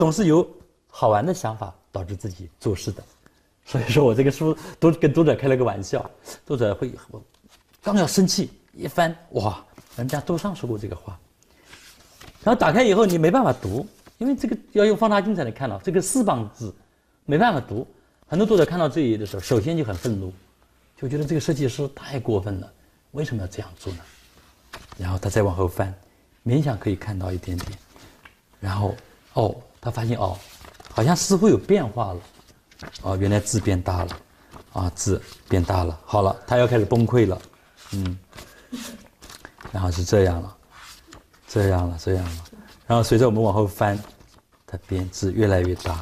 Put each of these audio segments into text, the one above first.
总是有好玩的想法导致自己做事的。所以说我这个书都跟读者开了个玩笑，读者会我刚要生气，一翻，哇，人家杜尚说过这个话，然后打开以后你没办法读，因为这个要用放大镜才能看到，这个4棒字没办法读。很多读者看到这一页的时候，首先就很愤怒，就觉得这个设计师太过分了，为什么要这样做呢？然后他再往后翻，勉强可以看到一点点，然后他发现好像似乎有变化了，原来字变大了，字变大了，好了，他要开始崩溃了，然后是这样了，然后随着我们往后翻，它字越来越大，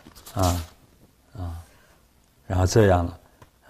然后这样了，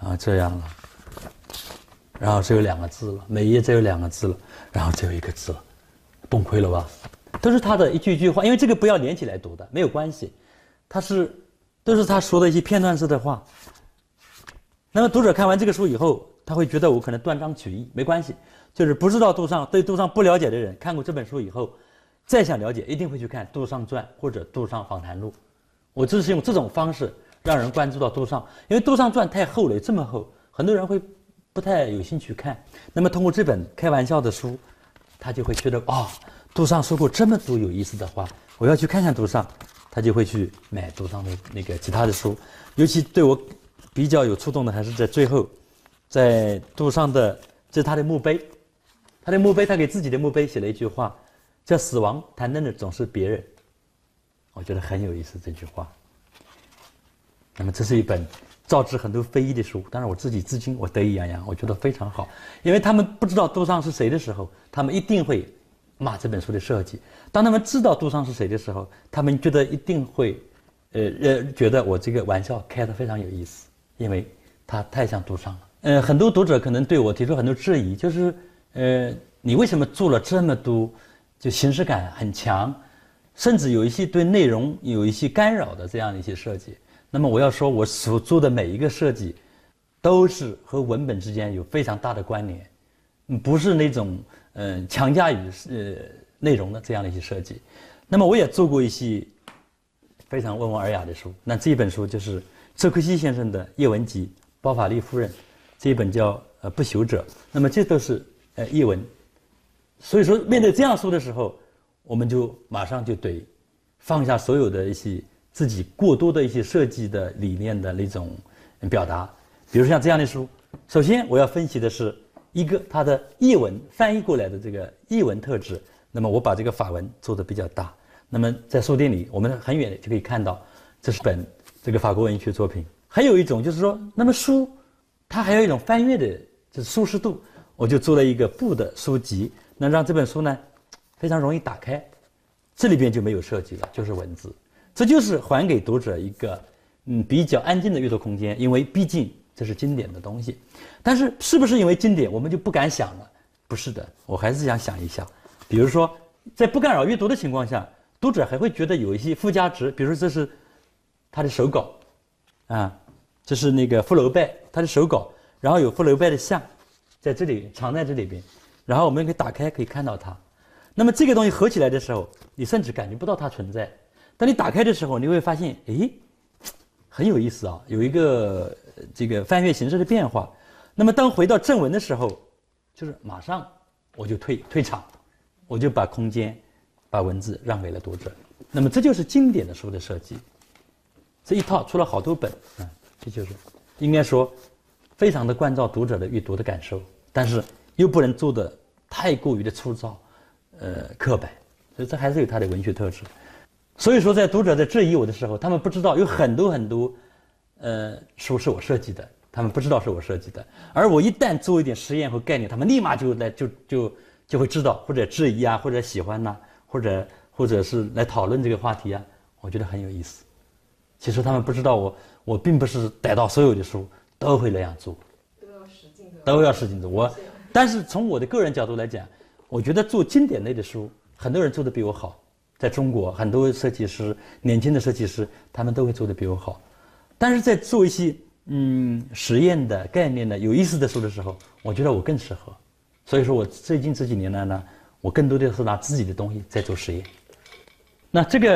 然后只有2个字了，每一页只有2个字了，然后只有1个字了，崩溃了吧？都是他的一句句话，因为这个不要连起来读的，没有关系，都是他说的一些片段式的话。那么读者看完这个书以后，他会觉得我可能断章取义，没关系，就是不知道杜尚，对杜尚不了解的人，看过这本书以后，再想了解，一定会去看《杜尚传》或者《杜尚访谈录》。我就是用这种方式让人关注到杜尚，因为《杜尚传》太厚了，这么厚，很多人会不太有兴趣看。那么通过这本开玩笑的书，他就会觉得杜尚说过这么多有意思的话，我要去看看杜尚，他就会去买杜尚的那个其他的书。尤其对我比较有触动的还是在最后，在杜尚的这是他的墓碑，他给自己的墓碑写了一句话，叫死亡谈论的总是别人，我觉得很有意思这句话。那么这是一本造致很多非议的书，当然我自己至今我得意洋洋，我觉得非常好，因为他们不知道杜尚是谁的时候，他们一定会骂这本书的设计；当他们知道杜尚是谁的时候，他们觉得一定会觉得我这个玩笑开得非常有意思，因为他太像杜尚了。很多读者可能对我提出很多质疑，就是你为什么做了这么多就形式感很强，甚至有一些对内容有一些干扰的这样的一些设计。那么我要说，我所做的每一个设计都是和文本之间有非常大的关联，不是那种强加于内容的这样的一些设计。那么我也做过一些非常温文尔雅的书，那这一本书就是周克希先生的《叶文集》，包法利夫人这一本叫不朽者，那么这都是译文。所以说面对这样书的时候，我们就马上就得放下所有的一些自己过多的一些设计的理念的那种表达。比如像这样的书，首先我要分析的是一个它的译文翻译过来的这个译文特质，那么我把这个法文做得比较大，那么在书店里我们很远就可以看到这是本这个法国文学作品。还有一种就是说，那么书它还有一种翻阅的就是舒适度，我就做了一个布的书籍，那让这本书呢非常容易打开，这里边就没有设计了，就是文字，这就是还给读者一个比较安静的阅读空间，因为毕竟这是经典的东西。但是是不是因为经典我们就不敢想了？不是的，我还是想一下。比如说在不干扰阅读的情况下，读者还会觉得有一些附加值，比如说这是他的手稿这是那个福楼拜他的手稿，然后有福楼拜的像在这里藏在这里边，然后我们可以打开可以看到它。那么这个东西合起来的时候，你甚至感觉不到它存在，当你打开的时候，你会发现很有意思啊，有一个这个翻阅形式的变化。那么当回到正文的时候，就是马上我就退场，我就把空间把文字让给了读者。那么这就是经典的书的设计，这一套出了好多本这就是应该说非常的关照读者的阅读的感受，但是又不能做的太过于的粗糙刻板，所以这还是有它的文学特质。所以说在读者在质疑我的时候，他们不知道有很多书是我设计的，他们不知道是我设计的，而我一旦做一点实验和概念，他们立马就会知道，或者质疑或者喜欢或者是来讨论这个话题我觉得很有意思。其实他们不知道我并不是逮到所有的书都会那样做，都要使劲做。但是从我的个人角度来讲，我觉得做经典类的书，很多人做得比我好。在中国，很多设计师，年轻的设计师，他们都会做得比我好。但是在做一些实验的概念的有意思的书的时候，我觉得我更适合。所以说我最近这几年来呢，我更多的是拿自己的东西在做实验。那这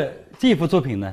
这幅作品呢，